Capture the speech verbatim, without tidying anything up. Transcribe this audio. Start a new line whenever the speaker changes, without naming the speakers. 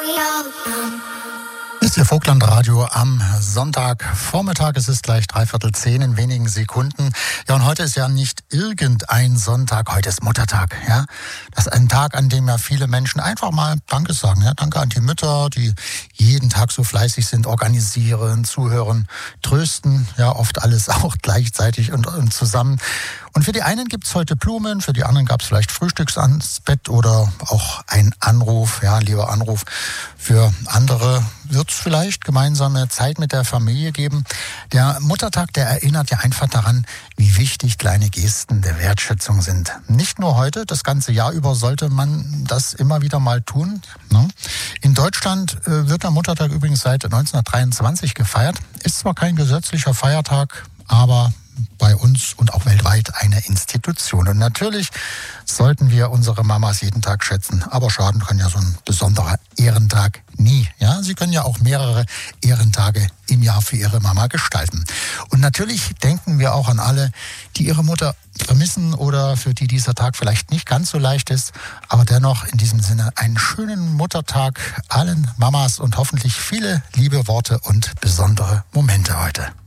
Ist Ihr Vogtlandradio am Sonntagvormittag. Es ist gleich dreiviertel zehn in wenigen Sekunden. Ja, und heute ist ja nicht irgendein Sonntag. Heute ist Muttertag, ja. Das ist ein Tag, an dem ja viele Menschen einfach mal Danke sagen, ja. Danke an die Mütter, die jeden Tag so fleißig sind, organisieren, zuhören, trösten, ja, oft alles auch gleichzeitig und, und zusammen. Und für die einen gibt's heute Blumen, für die anderen gab's vielleicht Frühstücks ans Bett oder auch ein Anruf, ja, lieber Anruf. Für andere wird's vielleicht gemeinsame Zeit mit der Familie geben. Der Muttertag, der erinnert ja einfach daran, wie wichtig kleine Gesten der Wertschätzung sind. Nicht nur heute, das ganze Jahr über sollte man das immer wieder mal tun. Ne? In Deutschland äh, wird der Muttertag übrigens seit neunzehnhundertdreiundzwanzig gefeiert. Ist zwar kein gesetzlicher Feiertag, aber bei uns und auch weltweit eine Institution. Und natürlich sollten wir unsere Mamas jeden Tag schätzen. Aber schaden kann ja so ein besonderer Ehrentag nie. Ja, Sie können ja auch mehrere Ehrentage im Jahr für Ihre Mama gestalten. Und natürlich denken wir auch an alle, die ihre Mutter vermissen oder für die dieser Tag vielleicht nicht ganz so leicht ist. Aber dennoch in diesem Sinne einen schönen Muttertag allen Mamas und hoffentlich viele liebe Worte und besondere Momente heute.